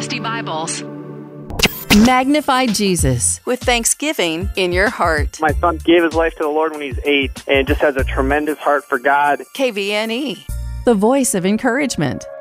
360 Bibles. Magnify Jesus with thanksgiving in your heart. My son gave his life to the Lord when he's 8 and just has a tremendous heart for God. KVNE, the voice of encouragement.